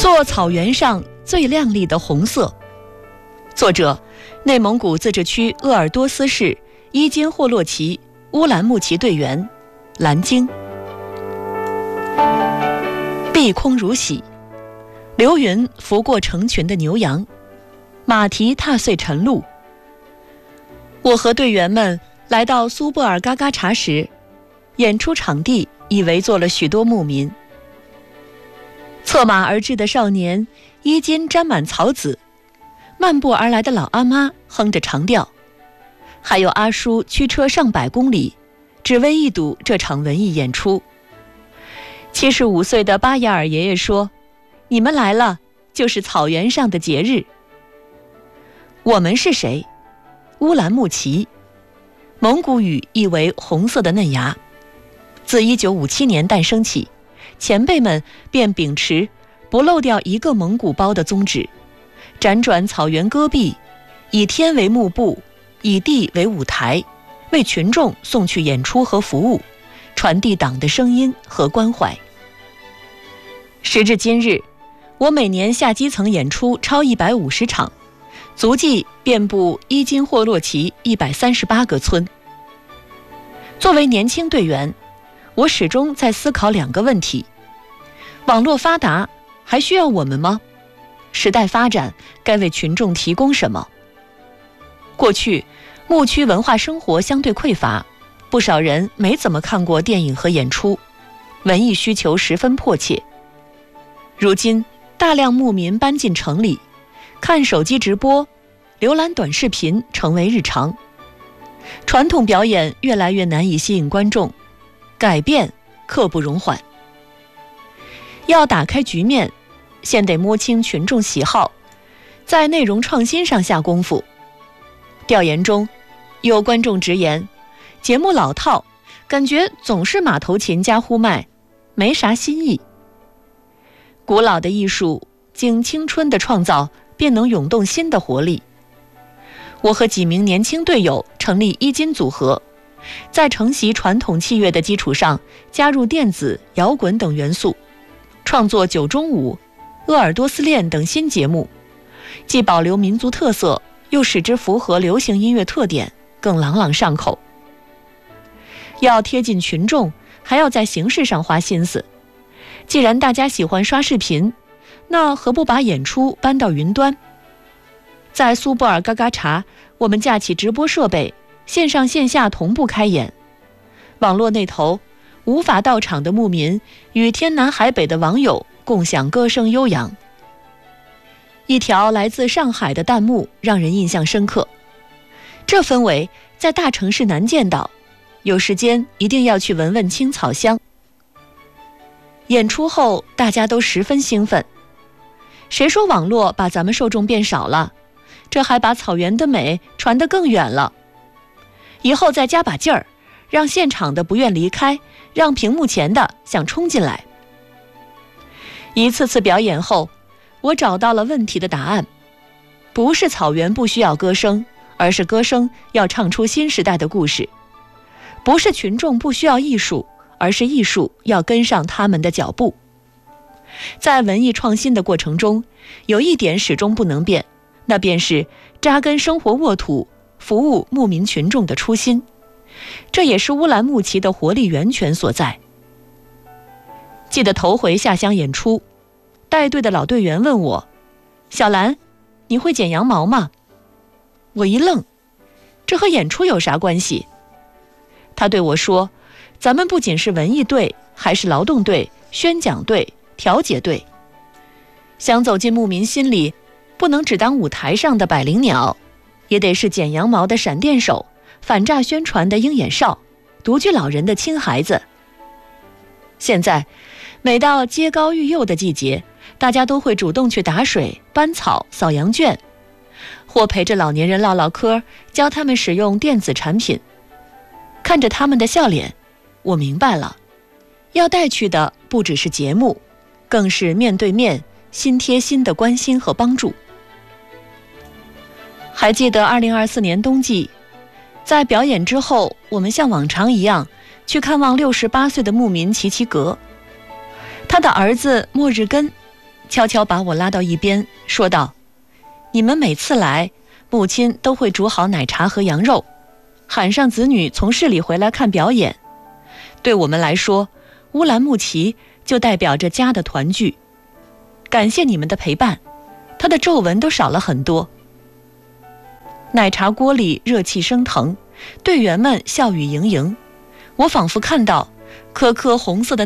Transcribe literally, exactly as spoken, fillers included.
做草原上最亮丽的红色。作者：内蒙古自治区鄂尔多斯市伊金霍洛旗乌兰牧骑队员蓝鲸。碧空如洗，流云拂过成群的牛羊，马蹄踏碎晨露。我和队员们来到苏布尔嘎嘎查时，演出场地已围坐了许多牧民。策马而至的少年衣襟沾满草籽，漫步而来的老阿妈哼着长调，还有阿叔驱车上百公里，只为一睹这场文艺演出。七十五岁的巴雅尔爷爷说：“你们来了，就是草原上的节日。”我们是谁？乌兰牧骑，蒙古语意为红色的嫩芽。自一九五七年诞生起，前辈们便秉持不漏掉一个蒙古包的宗旨，辗转草原戈壁，以天为幕布，以地为舞台，为群众送去演出和服务，传递党的声音和关怀。时至今日，我每年下基层演出超一百五十场，足迹遍布伊金霍洛旗一百三十八个村。作为年轻队员，我始终在思考两个问题：网络发达，还需要我们吗？时代发展，该为群众提供什么？过去，牧区文化生活相对匮乏，不少人没怎么看过电影和演出，文艺需求十分迫切。如今，大量牧民搬进城里，看手机直播、浏览短视频成为日常，传统表演越来越难以吸引观众，改变刻不容缓。要打开局面，先得摸清群众喜好，在内容创新上下功夫。调研中，有观众直言，节目老套，感觉总是马头琴加呼麦，没啥新意。古老的艺术经青春的创造，便能涌动新的活力。我和几名年轻队友成立伊金组合，在承袭传统器乐的基础上，加入电子、摇滚等元素，创作九中舞、鄂尔多斯恋等新节目，既保留民族特色，又使之符合流行音乐特点，更朗朗上口。要贴近群众，还要在形式上花心思。既然大家喜欢刷视频，那何不把演出搬到云端？在苏布尔嘎嘎查，我们架起直播设备，线上线下同步开演。网络那头，无法到场的牧民与天南海北的网友共享歌声悠扬。一条来自上海的弹幕让人印象深刻，这氛围在大城市难见到，有时间一定要去闻闻青草香。演出后大家都十分兴奋，谁说网络把咱们受众变少了？这还把草原的美传得更远了。以后再加把劲儿，让现场的不愿离开，让屏幕前的想冲进来。一次次表演后，我找到了问题的答案，不是草原不需要歌声，而是歌声要唱出新时代的故事；不是群众不需要艺术，而是艺术要跟上他们的脚步。在文艺创新的过程中，有一点始终不能变，那便是扎根生活沃土，服务牧民群众的初心。这也是乌兰牧骑的活力源泉所在。记得头回下乡演出，带队的老队员问我：“小兰，你会剪羊毛吗？”我一愣，这和演出有啥关系？他对我说：“咱们不仅是文艺队，还是劳动队、宣讲队、调解队。想走进牧民心里，不能只当舞台上的百灵鸟，也得是剪羊毛的闪电手，反诈宣传的鹰眼哨，独居老人的亲孩子。”现在每到揭高育幼的季节，大家都会主动去打水、搬草、扫羊圈，或陪着老年人唠唠嗑，教他们使用电子产品。看着他们的笑脸，我明白了，要带去的不只是节目，更是面对面、心贴心的关心和帮助。还记得二零二四年冬季，在表演之后，我们像往常一样去看望六十八岁的牧民齐齐格。他的儿子末日根悄悄把我拉到一边，说道：“你们每次来，母亲都会煮好奶茶和羊肉，喊上子女从市里回来看表演。对我们来说，乌兰牧骑就代表着家的团聚。感谢你们的陪伴。”他的皱纹都少了很多。奶茶锅里热气升腾，队员们笑语盈盈，我仿佛看到颗颗红色的